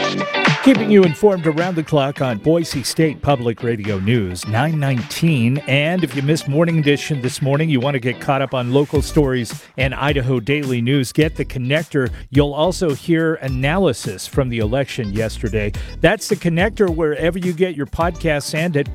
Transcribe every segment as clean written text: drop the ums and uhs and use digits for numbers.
Keeping you informed around the clock on Boise State Public Radio News, 9:19. And if you missed Morning Edition this morning, you want to get caught up on local stories and Idaho Daily News, get The Connector. You'll also hear analysis from the election yesterday. That's The Connector wherever you get your podcasts and at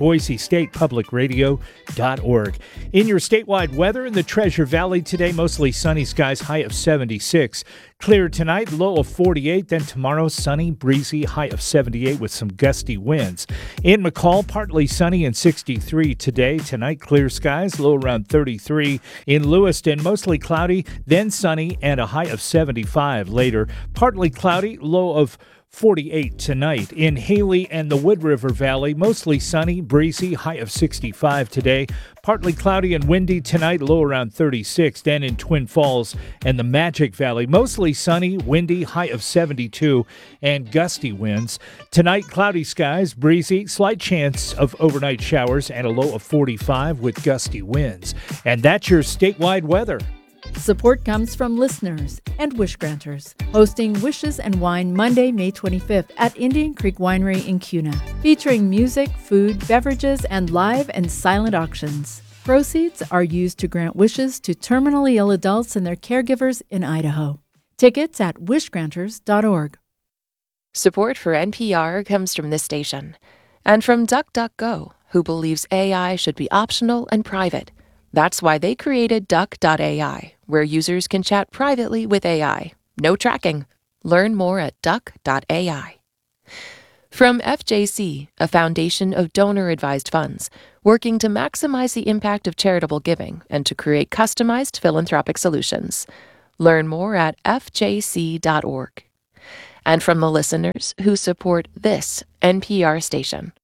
boisestatepublicradio.org. In your statewide weather in the Treasure Valley today, mostly sunny skies, high of 76. Clear tonight, low of 48. Then tomorrow, sunny, breezy, high of 78 with some gusty winds. In McCall, partly sunny and 63 today. Tonight, clear skies, low around 33. In Lewiston, mostly cloudy, then sunny and a high of 75 later. Partly cloudy, low of 48 tonight. In Haley and the Wood River Valley, mostly sunny, breezy, high of 65 today. Partly cloudy and windy tonight, low around 36. Then in Twin Falls and the Magic Valley, mostly sunny, windy, high of 72, and gusty winds. Tonight, cloudy skies, breezy, slight chance of overnight showers, and a low of 45 with gusty winds. And that's your statewide weather. Support comes from listeners and Wish Granters, hosting Wishes and Wine Monday, May 25th at Indian Creek Winery in Kuna, featuring music, food, beverages, and live and silent auctions. Proceeds are used to grant wishes to terminally ill adults and their caregivers in Idaho. Tickets at wishgranters.org. Support for NPR comes from this station and from DuckDuckGo, who believes AI should be optional and private. That's why they created Duck.ai, where users can chat privately with AI. No tracking. Learn more at Duck.ai. From FJC, a foundation of donor-advised funds, working to maximize the impact of charitable giving and to create customized philanthropic solutions. Learn more at fjc.org. And from the listeners who support this NPR station.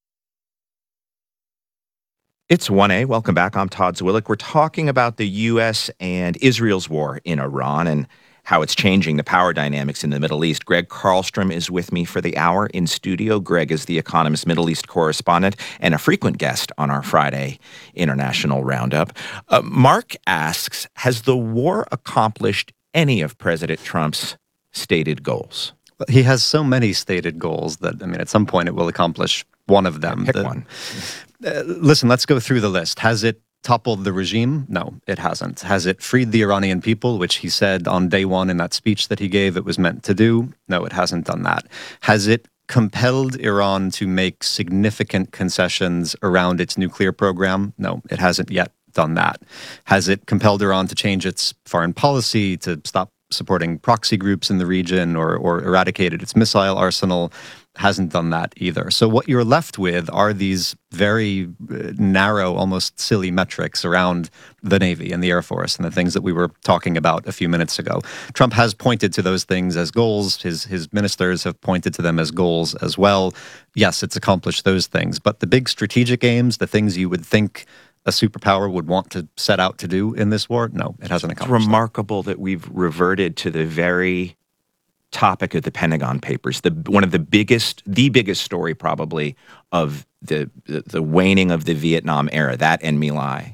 It's 1A. Welcome back. I'm Todd Zwillich. We're talking about the U.S. and Israel's war in Iran and how it's changing the power dynamics in the Middle East. Greg Carlstrom is with me for the hour in studio. Greg is the Economist Middle East correspondent and a frequent guest on our Friday International Roundup. Mark asks, has the war accomplished any of President Trump's stated goals? He has so many stated goals that, at some point it will accomplish one of them. Pick one. Listen, let's go through the list. Has it toppled the regime? No, it hasn't. Has it freed the Iranian people, which he said on day one in that speech that he gave it was meant to do? No, it hasn't done that. Has it compelled Iran to make significant concessions around its nuclear program? No, it hasn't yet done that. Has it compelled Iran to change its foreign policy, to stop supporting proxy groups in the region or eradicated its missile arsenal? Hasn't done that either. So what you're left with are these very narrow, almost silly metrics around the Navy and the Air Force and the things that we were talking about a few minutes ago. Trump has pointed to those things as goals. His ministers have pointed to them as goals as well. Yes, it's accomplished those things. But the big strategic aims, the things you would think a superpower would want to set out to do in this war, no, it hasn't accomplished. It's remarkable that we've reverted to the very topic of the Pentagon Papers, the biggest story probably of the waning of the Vietnam era, that and My Lai.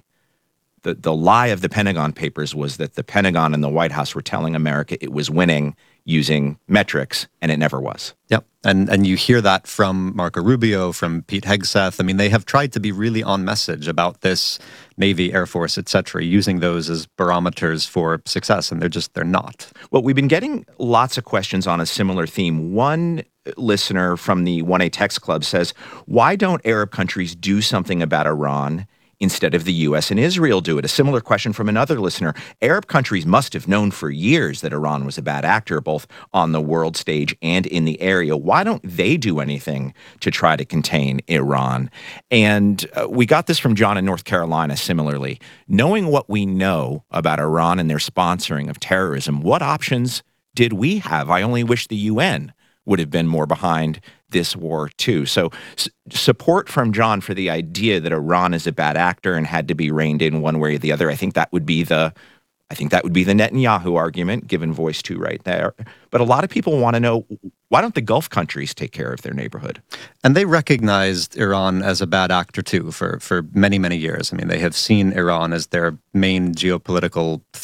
The lie of the Pentagon Papers was that the Pentagon and the White House were telling America it was winning using metrics, and it never was. Yep. And you hear that from Marco Rubio, from Pete Hegseth. They have tried to be really on message about this Navy, Air Force, et cetera, using those as barometers for success, and they're not. Well, we've been getting lots of questions on a similar theme. One listener from the 1A Text Club says, why don't Arab countries do something about Iran instead of the U.S. and Israel do it? A similar question from another listener. Arab countries must have known for years that Iran was a bad actor, both on the world stage and in the area. Why don't they do anything to try to contain Iran? And we got this from John in North Carolina similarly. Knowing what we know about Iran and their sponsoring of terrorism, what options did we have? I only wish the UN would have been more behind this war too. So support from John for the idea that Iran is a bad actor and had to be reined in one way or the other. I think that would be the Netanyahu argument, given voice to right there. But a lot of people want to know, why don't the Gulf countries take care of their neighborhood? And they recognized Iran as a bad actor too for many, many years. They have seen Iran as their main geopolitical threat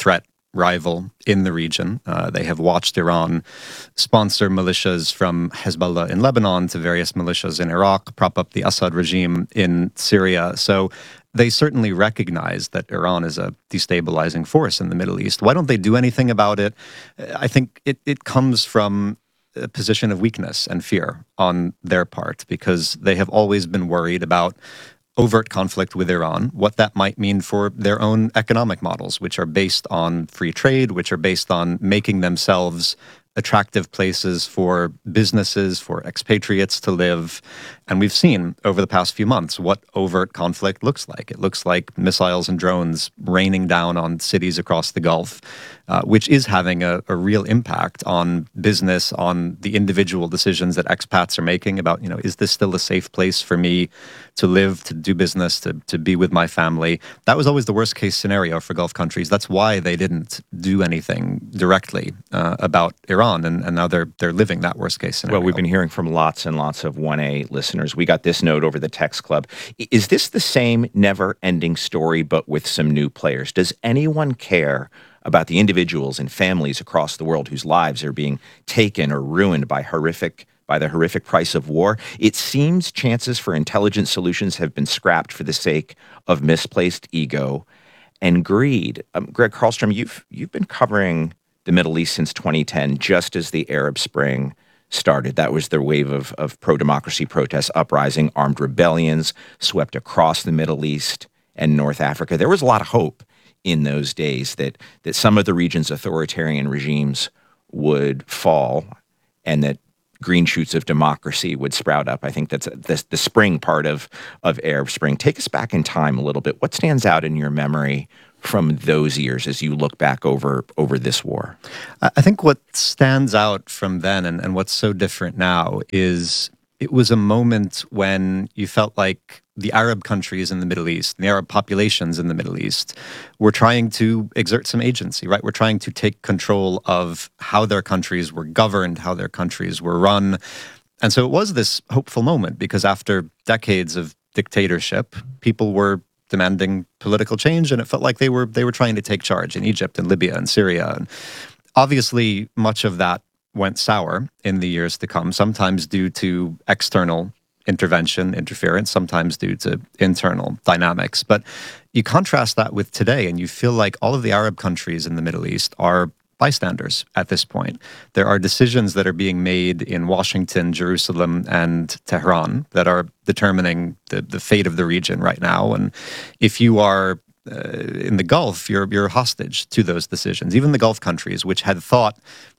rival in the region. They have watched Iran sponsor militias from Hezbollah in Lebanon to various militias in Iraq, prop up the Assad regime in Syria. So they certainly recognize that Iran is a destabilizing force in the Middle East. Why don't they do anything about it? I think it comes from a position of weakness and fear on their part, because they have always been worried about overt conflict with Iran, what that might mean for their own economic models, which are based on free trade, which are based on making themselves attractive places for businesses, for expatriates to live. And we've seen over the past few months what overt conflict looks like. It looks like missiles and drones raining down on cities across the Gulf, which is having a real impact on business, on the individual decisions that expats are making about, is this still a safe place for me to live, to do business, to be with my family? That was always the worst case scenario for Gulf countries. That's why they didn't do anything directly about Iran, and now they're living that worst case scenario. Well, we've been hearing from lots and lots of 1A listeners. We got this note over the text club. Is this the same never-ending story, but with some new players? Does anyone care about the individuals and families across the world whose lives are being taken or ruined by the horrific price of war? It seems chances for intelligent solutions have been scrapped for the sake of misplaced ego and greed. Greg Karlstrom, you've been covering the Middle East since 2010, just as the Arab Spring started. That was the wave of pro-democracy protests, uprising, armed rebellions swept across the Middle East and North Africa. There was a lot of hope in those days that some of the region's authoritarian regimes would fall and that green shoots of democracy would sprout up. I think that's the spring part of Arab Spring. Take us back in time a little bit. What stands out in your memory from those years as you look back over this war? I think what stands out from then and what's so different now is it was a moment when you felt like the Arab countries in the Middle East, and the Arab populations in the Middle East, were trying to exert some agency, right? We're trying to take control of how their countries were governed, how their countries were run. And so it was this hopeful moment, because after decades of dictatorship, people were demanding political change, and it felt like they were trying to take charge in Egypt and Libya and Syria. And obviously, much of that went sour in the years to come, sometimes due to external interference, sometimes due to internal dynamics. But you contrast that with today, and you feel like all of the Arab countries in the Middle East are bystanders at this point. There are decisions that are being made in Washington, Jerusalem, and Tehran that are determining the fate of the region right now. And if you are in the Gulf, you're hostage to those decisions. Even the Gulf countries, which had thought,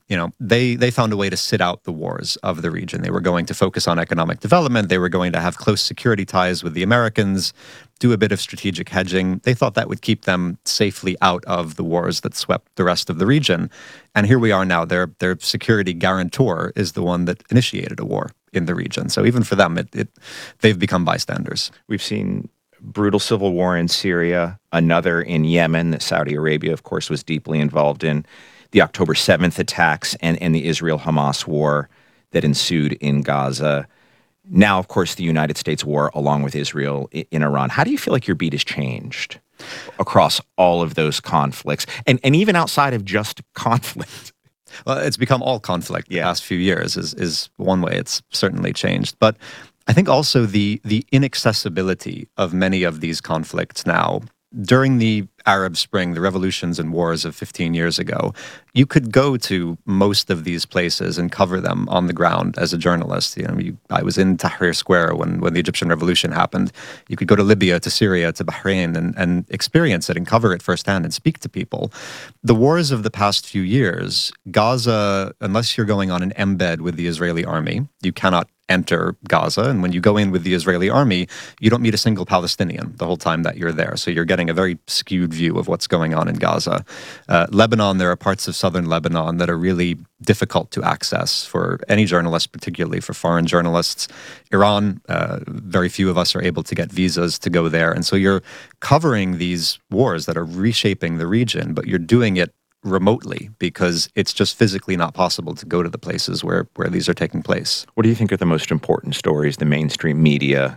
they found a way to sit out the wars of the region. They were going to focus on economic development. They were going to have close security ties with the Americans, do a bit of strategic hedging. They thought that would keep them safely out of the wars that swept the rest of the region. And here we are now. Their security guarantor is the one that initiated a war in the region. So even for them, they've become bystanders. We've seen brutal civil war in Syria, another in Yemen that Saudi Arabia, of course, was deeply involved in, the October 7th attacks and the Israel-Hamas war that ensued in Gaza. Now, of course, the United States war along with Israel in Iran. How do you feel like your beat has changed across all of those conflicts and even outside of just conflict? Well, it's become all conflict the past few years is one way it's certainly changed. But I think also the inaccessibility of many of these conflicts now. During the Arab Spring, the revolutions and wars of 15 years ago, you could go to most of these places and cover them on the ground as a journalist. I was in Tahrir Square when the Egyptian revolution happened. You could go to Libya, to Syria, to Bahrain and experience it and cover it firsthand and speak to people. The wars of the past few years, Gaza, unless you're going on an embed with the Israeli army, you cannot enter Gaza. And when you go in with the Israeli army, you don't meet a single Palestinian the whole time that you're there. So you're getting a very skewed view of what's going on in Gaza. Lebanon, there are parts of southern Lebanon that are really difficult to access for any journalist, particularly for foreign journalists. Iran, very few of us are able to get visas to go there. And so you're covering these wars that are reshaping the region, but you're doing it remotely because it's just physically not possible to go to the places where these are taking place. What do you think are the most important stories the mainstream media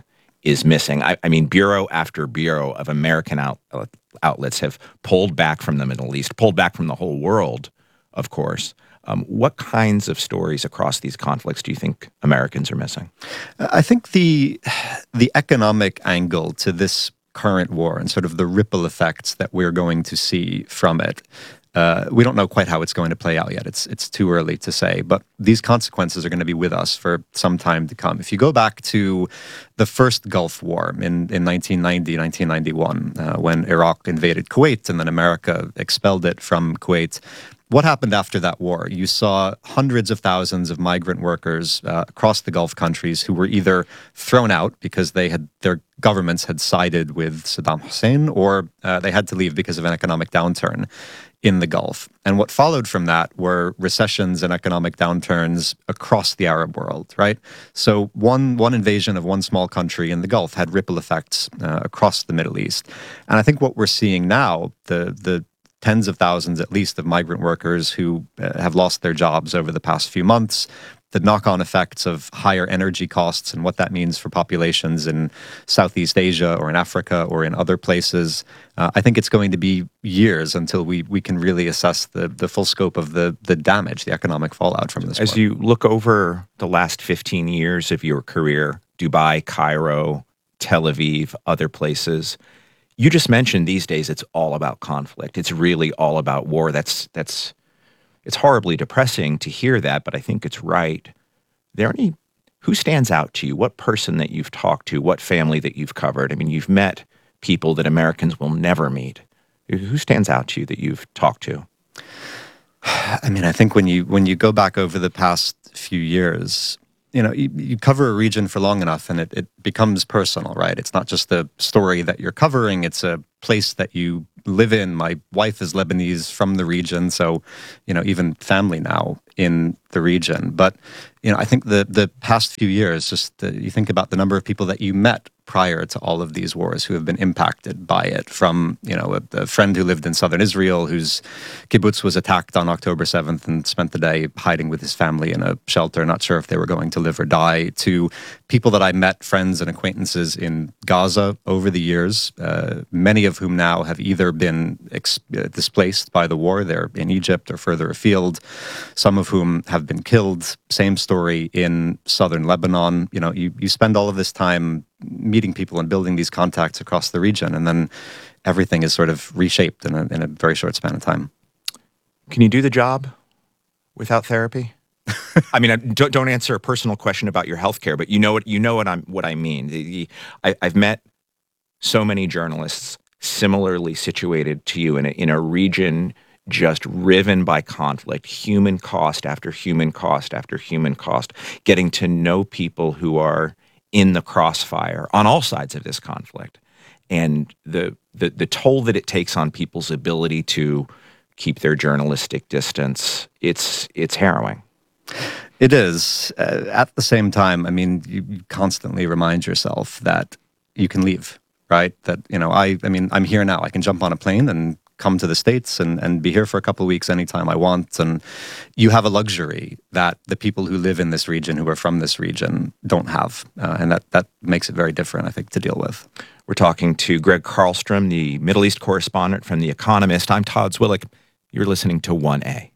is missing. I mean, bureau after bureau of American outlets have pulled back from the Middle East, pulled back from the whole world, of course. What kinds of stories across these conflicts do you think Americans are missing? I think the economic angle to this current war and sort of the ripple effects that we're going to see from it. We don't know quite how it's going to play out yet. It's too early to say, but these consequences are going to be with us for some time to come. If you go back to the first Gulf War in 1990, 1991, when Iraq invaded Kuwait and then America expelled it from Kuwait, what happened after that war? You saw hundreds of thousands of migrant workers across the Gulf countries who were either thrown out because their governments had sided with Saddam Hussein, or they had to leave because of an economic downturn in the Gulf. And what followed from that were recessions and economic downturns across the Arab world, right? So one invasion of one small country in the Gulf had ripple effects across the Middle East. And I think what we're seeing now, the tens of thousands at least of migrant workers who have lost their jobs over the past few months, the knock-on effects of higher energy costs and what that means for populations in Southeast Asia or in Africa or in other places. I think it's going to be years until we can really assess the full scope of the damage, the economic fallout from this war. As you look over the last 15 years of your career, Dubai, Cairo, Tel Aviv, other places, you just mentioned these days it's all about conflict. It's really all about war. It's horribly depressing to hear that, but I think it's right. Who stands out to you? What person that you've talked to? What family that you've covered? I mean, you've met people that Americans will never meet. Who stands out to you that you've talked to? I mean, I think when you go back over the past few years, you cover a region for long enough and it becomes personal, right? It's not just a story that you're covering, it's a place that you live in. My wife is Lebanese from the region, so, even family now in the region. But, I think the past few years, you think about the number of people that you met prior to all of these wars who have been impacted by it, from, a friend who lived in southern Israel whose kibbutz was attacked on October 7th and spent the day hiding with his family in a shelter, not sure if they were going to live or die, to people that I met, friends and acquaintances in Gaza over the years, many of whom now have either been displaced by the war, they're in Egypt or further afield, some of whom have been killed. Same story in southern Lebanon. You spend all of this time meeting people and building these contacts across the region, and then everything is sort of reshaped in a very short span of time. Can you do the job without therapy? I mean, don't answer a personal question about your healthcare, but you know what I mean. I've met so many journalists similarly situated to you in a region just riven by conflict, human cost after human cost after human cost, getting to know people who are in the crossfire on all sides of this conflict, and the toll that it takes on people's ability to keep their journalistic distance, it's harrowing. It is. At the same time, I mean, you constantly remind yourself that you can leave, right? That, I mean, I'm here now. I can jump on a plane and come to the States and be here for a couple of weeks anytime I want. And you have a luxury that the people who live in this region, who are from this region, don't have. And that makes it very different, I think, to deal with. We're talking to Greg Carlstrom, the Middle East correspondent from The Economist. I'm Todd Zwillich. You're listening to 1A.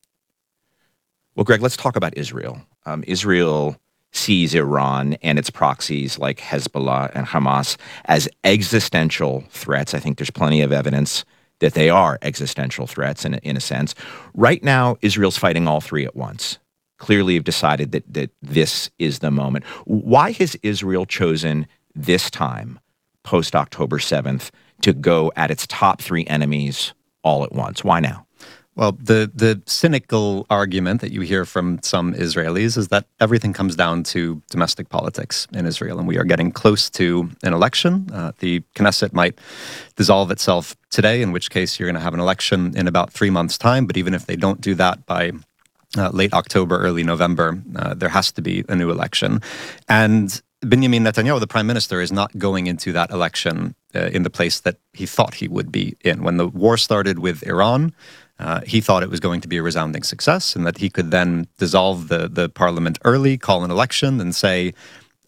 Well, Greg, let's talk about Israel. Israel sees Iran and its proxies like Hezbollah and Hamas as existential threats. I think there's plenty of evidence that they are existential threats in a sense. Right now, Israel's fighting all three at once. Clearly have decided that this is the moment. Why has Israel chosen this time, post-October 7th, to go at its top three enemies all at once? Why now? Well, the cynical argument that you hear from some Israelis is that everything comes down to domestic politics in Israel, and we are getting close to an election. The Knesset might dissolve itself today, in which case you're going to have an election in about 3 months' time. But even if they don't do that by late October, early November, there has to be a new election. And Benjamin Netanyahu, the prime minister, is not going into that election in the place that he thought he would be in. When the war started with Iran, he thought it was going to be a resounding success and that he could then dissolve the parliament early, call an election and say,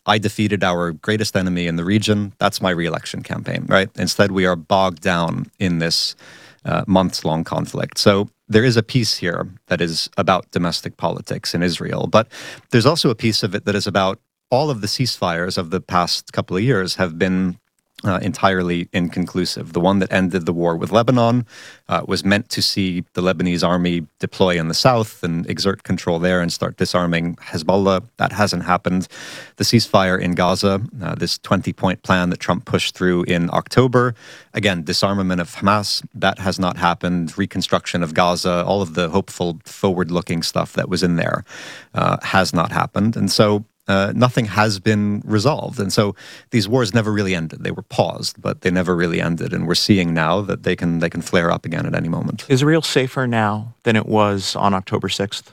I defeated our greatest enemy in the region. That's my re-election campaign, right? Instead, we are bogged down in this months-long conflict. So there is a piece here that is about domestic politics in Israel, but there's also a piece of it that is about all of the ceasefires of the past couple of years have been entirely inconclusive. The one that ended the war with Lebanon was meant to see the Lebanese army deploy in the south and exert control there and start disarming Hezbollah. That hasn't happened. The ceasefire in Gaza, this 20-point plan that Trump pushed through in October, again, disarmament of Hamas, that has not happened. Reconstruction of Gaza, all of the hopeful, forward-looking stuff that was in there has not happened. And so nothing has been resolved. And so these wars never really ended. They were paused, but they never really ended. And we're seeing now that they can flare up again at any moment. Israel safer now than it was on October 6th?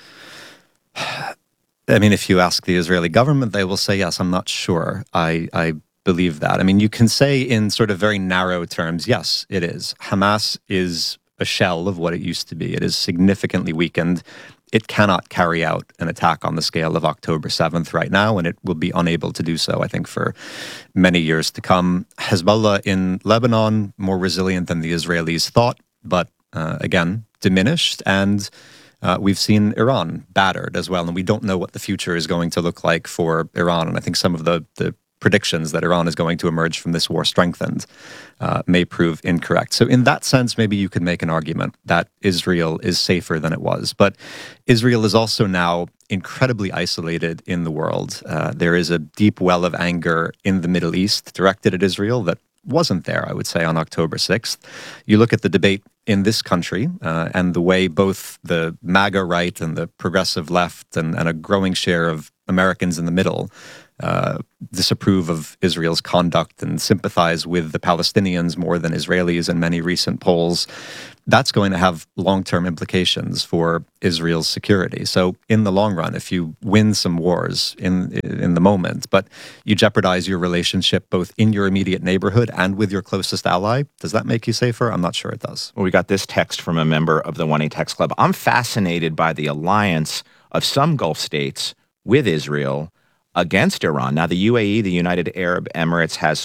I mean, if you ask the Israeli government, they will say yes. I'm not sure. I believe that. I mean, you can say in sort of very narrow terms, yes, it is. Hamas is a shell of what it used to be. It is significantly weakened. It cannot carry out an attack on the scale of October 7th right now, and it will be unable to do so, I think, for many years to come. Hezbollah in Lebanon, more resilient than the Israelis thought, but again, diminished. And we've seen Iran battered as well, and we don't know what the future is going to look like for Iran. And I think some of the predictions that Iran is going to emerge from this war strengthened may prove incorrect. So in that sense, maybe you could make an argument that Israel is safer than it was. But Israel is also now incredibly isolated in the world. There is a deep well of anger in the Middle East directed at Israel that wasn't there, I would say, on October 6th. You look at the debate in this country and the way both the MAGA right and the progressive left and a growing share of Americans in the middle disapprove of Israel's conduct and sympathize with the Palestinians more than Israelis in many recent polls. That's going to have long-term implications for Israel's security. So in the long run, if you win some wars in the moment, but you jeopardize your relationship both in your immediate neighborhood and with your closest ally, does that make you safer? I'm not sure it does. Well, we got this text from a member of the 1A Text Club. I'm fascinated by the alliance of some Gulf states with Israel against Iran. Now, the UAE, the United Arab Emirates, has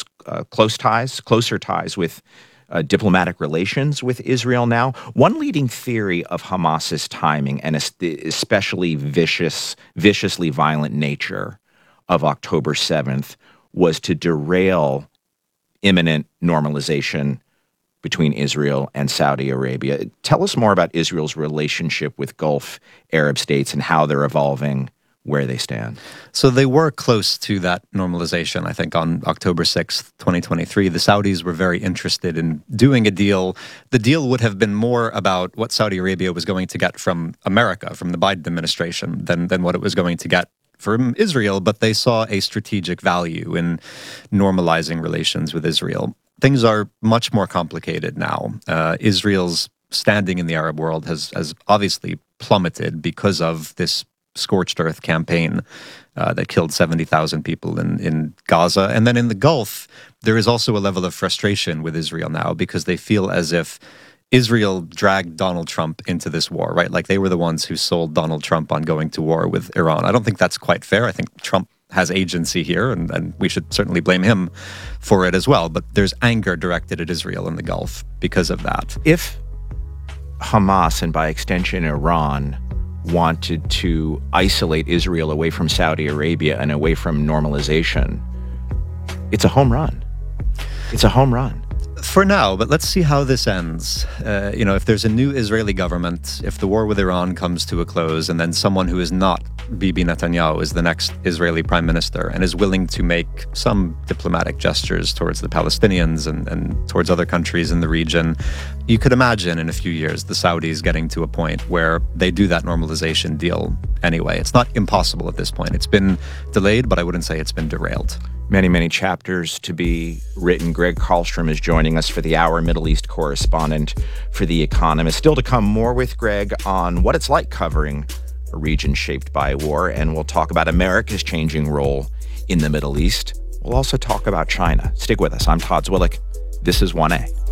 closer ties with diplomatic relations with Israel now. One leading theory of Hamas's timing and especially viciously violent nature of October 7th was to derail imminent normalization between Israel and Saudi Arabia. Tell us more about Israel's relationship with Gulf Arab states and how they're evolving, where they stand. So they were close to that normalization, I think, on October 6th, 2023. The Saudis were very interested in doing a deal. The deal would have been more about what Saudi Arabia was going to get from America, from the Biden administration, than what it was going to get from Israel, but they saw a strategic value in normalizing relations with Israel. Things are much more complicated now. Israel's standing in the Arab world has obviously plummeted because of this scorched earth campaign that killed 70,000 people in Gaza. And then in the Gulf, there is also a level of frustration with Israel now because they feel as if Israel dragged Donald Trump into this war, right? Like they were the ones who sold Donald Trump on going to war with Iran. I don't think that's quite fair. I think Trump has agency here, and we should certainly blame him for it as well. But there's anger directed at Israel in the Gulf because of that. If Hamas, and by extension Iran, wanted to isolate Israel away from Saudi Arabia and away from normalization, it's a home run. It's a home run. For now, but let's see how this ends. If there's a new Israeli government, if the war with Iran comes to a close, and then someone who is not Bibi Netanyahu is the next Israeli prime minister and is willing to make some diplomatic gestures towards the Palestinians and towards other countries in the region, you could imagine in a few years the Saudis getting to a point where they do that normalization deal anyway. It's not impossible at this point. It's been delayed, but I wouldn't say it's been derailed. Many, many chapters to be written. Greg Carlstrom is joining us for the Hour, Middle East correspondent for The Economist. Still to come, more with Greg on what it's like covering a region shaped by war, and we'll talk about America's changing role in the Middle East. We'll also talk about China. Stick with us. I'm Todd Zwillich. This is 1A.